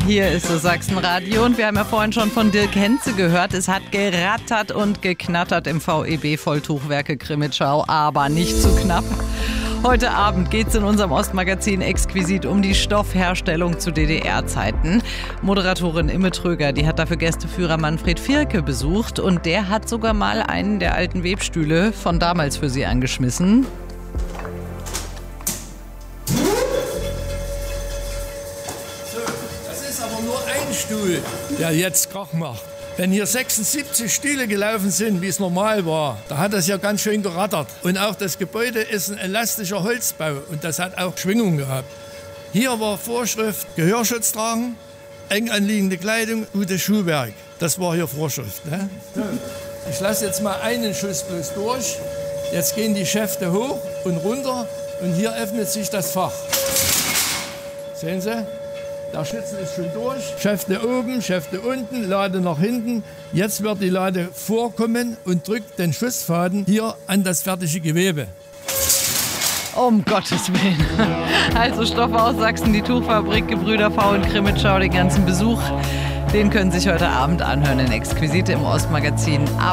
Hier ist das Sachsenradio und wir haben ja vorhin schon von Dirk Henze gehört. Es hat gerattert und geknattert im VEB-Volltuchwerke Krimitschau, aber nicht zu knapp. Heute Abend geht es in unserem Ostmagazin exquisit um die Stoffherstellung zu DDR-Zeiten. Moderatorin Imme Tröger, die hat dafür Gästeführer Manfred Vierke besucht und der hat sogar mal einen der alten Webstühle von damals für sie angeschmissen. Das ist aber nur ein Stuhl, der jetzt Krach macht. Wenn hier 76 Stühle gelaufen sind, wie es normal war, da hat das ja ganz schön gerattert. Und auch das Gebäude ist ein elastischer Holzbau und das hat auch Schwingung gehabt. Hier war Vorschrift Gehörschutz tragen, eng anliegende Kleidung, gutes Schuhwerk. Das war hier Vorschrift. Ne? So, ich lasse jetzt mal einen Schuss bloß durch. Jetzt gehen die Schäfte hoch und runter und hier öffnet sich das Fach. Sehen Sie? Der Schützen ist schon durch. Schäfte oben, Schäfte unten, Lade nach hinten. Jetzt wird die Lade vorkommen und drückt den Schussfaden hier an das fertige Gewebe. Um Gottes Willen. Also Stoffe aus Sachsen, die Tuchfabrik, Gebrüder V in Krimitschau, den ganzen Besuch. Den können Sie sich heute Abend anhören in Exquisite im Ostmagazin ab